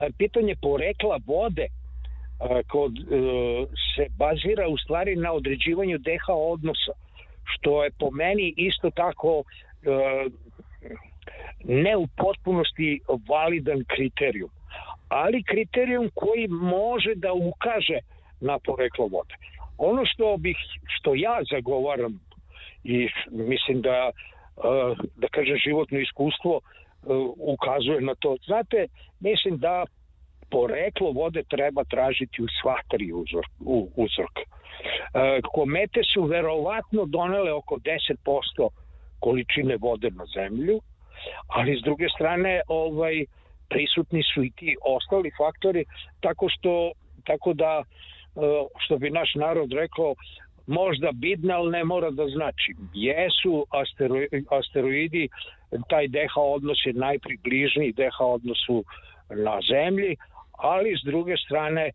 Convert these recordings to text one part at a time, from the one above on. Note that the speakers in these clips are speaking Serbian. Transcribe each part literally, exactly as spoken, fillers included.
pitanje porekla vode kod, se bazira u stvari na određivanju D H odnosa, što je po meni isto tako ne u potpunosti validan kriterijum, ali kriterijum koji može da ukaže na poreklo vode. Ono što bih, što ja zagovaram i mislim da da kažem životno iskustvo ukazuje na to. Znate, mislim da poreklo vode treba tražiti u sva tri uzorka. Komete su verovatno donele oko deset posto količine vode na zemlju, ali s druge strane ovaj prisutni su i ti ostali faktori, tako što tako da što bi naš narod rekao, možda bitna, ali ne mora da znači. Jesu asteroidi, asteroidi taj D H odnos je najpribližniji D H odnosu na zemlji, ali s druge strane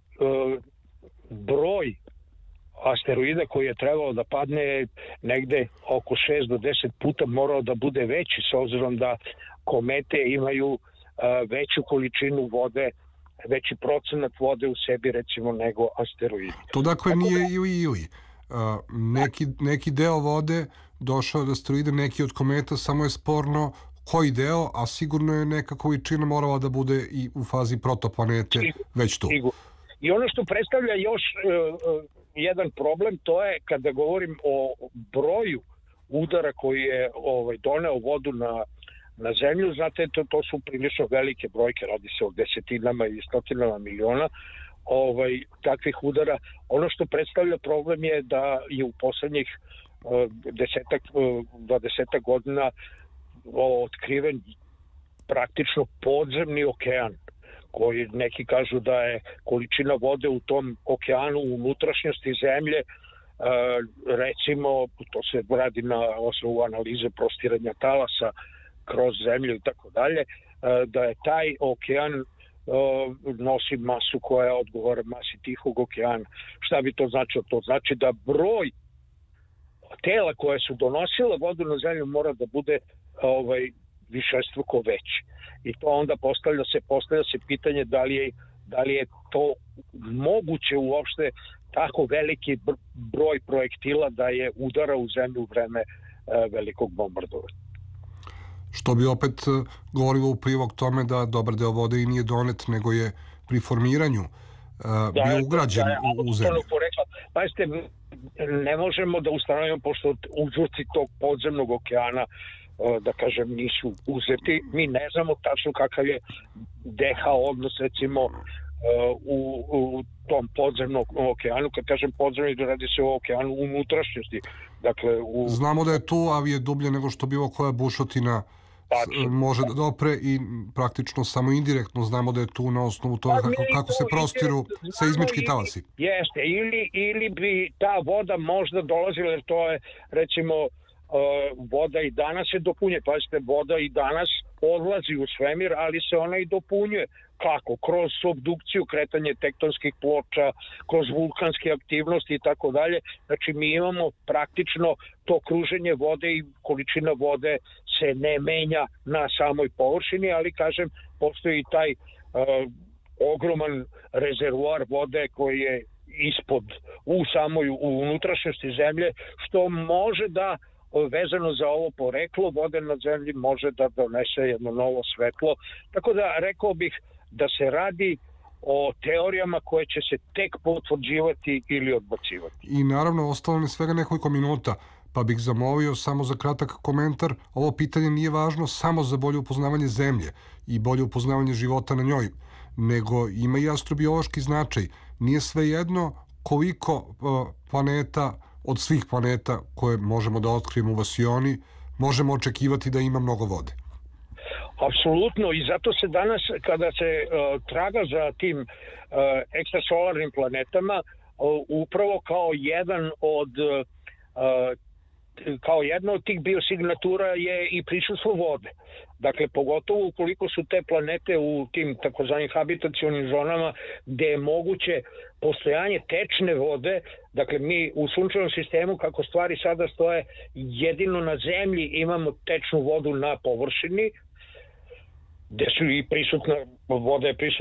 broj asteroida koji je trebalo da padne negde oko šest do deset puta morao da bude veći, s obzirom da komete imaju veću količinu vode, veći procenat vode u sebi recimo nego asteroidi. To dakle nije ili ili. Neki, neki deo vode došao od asteroida, neki od kometa, samo je sporno koji deo, a sigurno je neka količina morala da bude i u fazi protoplanete već tu. I ono što predstavlja još uh, jedan problem, to je kada govorim o broju udara koji je ovaj, doneo vodu na, na zemlju, znate, to, to su prilično velike brojke, radi se o desetinama i stotinama miliona ovaj, takvih udara. Ono što predstavlja problem je da je u poslednjih uh, desetak, uh, dvadesetak godina otkriven praktično podzemni okean, koji neki kažu da je količina vode u tom okeanu u unutrašnjosti zemlje, e, recimo, to se radi na osnovu analize prostiranja talasa kroz zemlju i tako dalje, da je taj okean e, nosi masu koja odgovara masi Tihog okeana. Šta bi to značilo? To znači da broj tela koje su donosile vodu na zemlju mora da bude ovaj, višestruko veći. I to onda postavlja se, postavlja se pitanje da li, je, da li je to moguće uopšte tako veliki broj projektila da je udara u zemlju u vreme e, velikog bombardovanja. Što bi opet govorilo u prilog tome da dobar deo vode i nije donet, nego je pri formiranju uh, da, bio ugrađen da, u, u zemlju. Pazite, ne možemo da ustanovimo, pošto uzorci tog podzemnog okeana da kažem nisu uzeti, mi ne znamo tačno kakav je D H odnos recimo u, u tom podzemnom okeanu. Kad kažem podzemni, radi se o okeanu unutrašnjosti. Dakle, u... Znamo da je tu, ali je dublje nego što bilo koja bušotina tačno može da dopre i praktično samo indirektno znamo da je tu na osnovu toga pa, kako, kako se prostiru seizmički talasi. Jeste, ili, ili bi ta voda možda dolazila, jer to je recimo voda i danas se dopunjuje. Pazite, voda i danas odlazi u svemir, ali se ona i dopunjuje. Kako? Kroz subdukciju, kretanje tektonskih ploča, kroz vulkanske aktivnosti i tako dalje. Znači mi imamo praktično to kruženje vode i količina vode se ne menja na samoj površini, ali kažem, postoji taj uh, ogroman rezervoar vode koji je ispod, u samoj u unutrašnjosti zemlje, što može da vezano za ovo poreklo vode na zemlji može da donese jedno novo svetlo. Tako da rekao bih da se radi o teorijama koje će se tek potvrđivati ili odbacivati. I naravno ostalo ne svega nekoliko minuta, pa bih zamolio samo za kratak komentar. Ovo pitanje nije važno samo za bolje upoznavanje zemlje i bolje upoznavanje života na njoj, nego ima i astrobiološki značaj. Nije svejedno koliko uh, planeta od svih planeta koje možemo da otkrijemo u vasioni, možemo očekivati da ima mnogo vode. Apsolutno, i zato se danas, kada se uh, traga za tim uh, ekstrasolarnim planetama, uh, upravo kao jedan od uh, kao jedna od tih biosignatura je i prisustvo vode. Dakle, pogotovo ukoliko su te planete u tim takozvanim habitacionim zonama gde je moguće postojanje tečne vode. Dakle, mi u sunčevom sistemu, kako stvari sada stoje, jedino na zemlji imamo tečnu vodu na površini gde su i prisutna, voda je prisutna